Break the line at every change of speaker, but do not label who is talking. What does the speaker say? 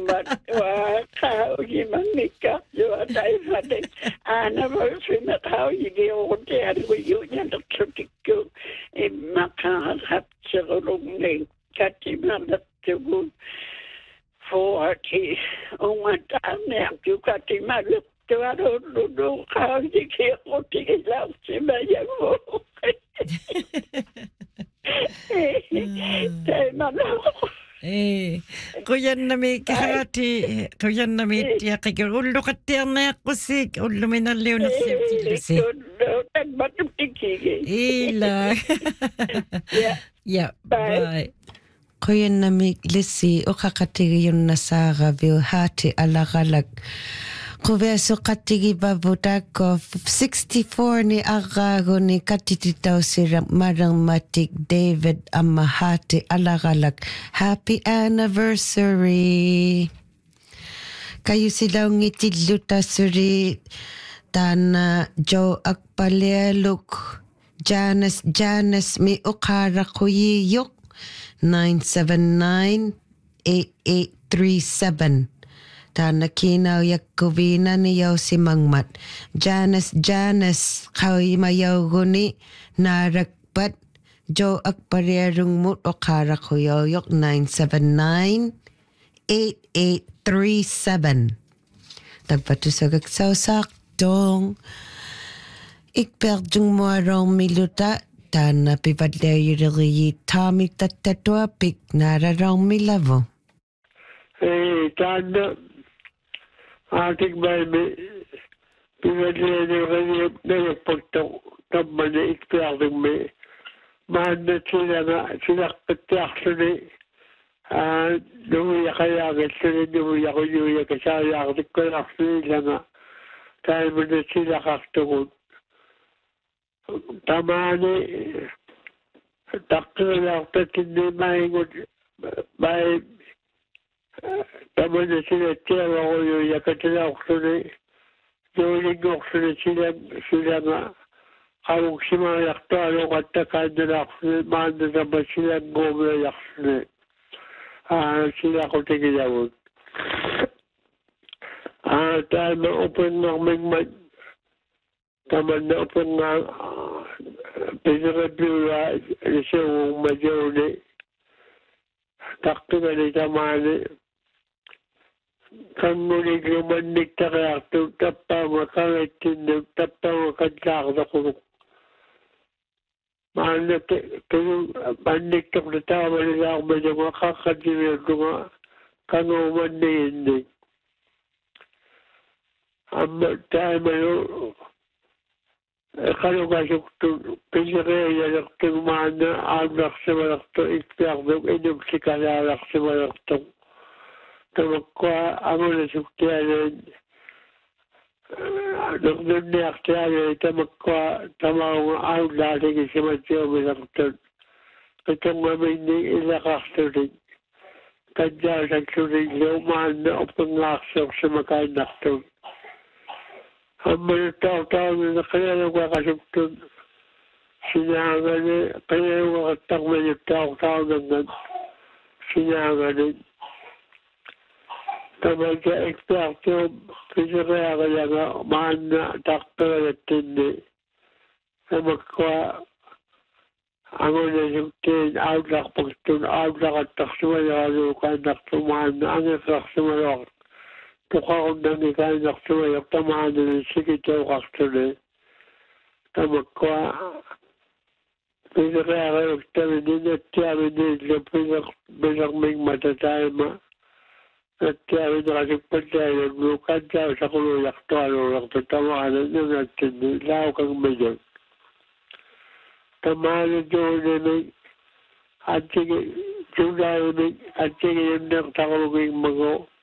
Kau gimana jua daripada anniversary kau jadi orang yang tertipu makan sebelum ni katima betul 40 umat anak juga katima betul dulu kau jadi orang yang sebanyak
kuyan nami kahati kuyan nami ya kaya ullo katiyana kusik ullo minaliw na siyasi ila ya bye kuyan nami lisi ukakatigi yun nasara vil hati alagalag Kuveso katigi babutako 64 ni agago ni katititaw si Marang Matik David Amahati Alagalak. Happy anniversary! Kayo silaw ngitidluta suri Tana Joe Akpaleluk Janice mi ukara kuyiyok 979-8837 Tana kinaw yakuvina niyaw si Mangmat. Janice, kawi mayaw guni narakpat. Jo akparerung mut o karakuyoyok 979-8837. Tagpatusagak sausakdong. Ikperdung mo arong miluta. Tana pipadler yurili Tommy tatatwa pik nararong milavo.
Tana. Ating baby, pinaglalagay na pagtaman na ikpialing may mahal na sila nga, sila katiaksan numuya kaya sila numuya ko yuya kasaya ako nagkalaksan nila nga tayo mo na sila kaktungon. Tamaan takto lang hindi mahingon may Taman na sila tiyawa ko yung yakatila ko na yung ko sila nga kawag si mga yakto along at takanda ko maanda naman sila gomla yakto na sila ko tigilawag. Tayo ma-open na kaming taman na open na pinaka-biwa siya yung madyaw na takto na ni tamani kan mulig lumandig na kaya tapang makalatin tapang makadlak ko maana kung mandig tok na tama nila ako medyo makakadimil ko nga kano mandig tayo mayo kano kasok to pinakaya lakto maana anak sa malakto ikpiak ng inom si kalalak sa malakto Tamakwa amo na suktiyanan nung nuniyaktiyanan tamakwa tamang ang dating isimatyo malakton katong mamindi ilakakto rin kadya sa suring lumaan na upanglaksok sa makainakton ang mga tao-tao na kaya nagkakasukton sinangan kaya nagkakatakman yung tao-tao ng sinangan Tamang ka ekspekto kasi kaya nga maan na takto at hindi na magkwa ang una suktin outlook pagtun outlook at taksumayo ka naktumaan na ang taksumayo tukakong nang ikay naktumayo tamaan na sikito kaktuli na magkwa kasi kaya kayo tabi din at tiyabi din na pinakming matatay ma at kaya nakasipad tayo, lukan tayo sa kuluyak to, tamaan na natin, lao kang medyo. Tamaan na doon namin, at sige yung nang takuluging mga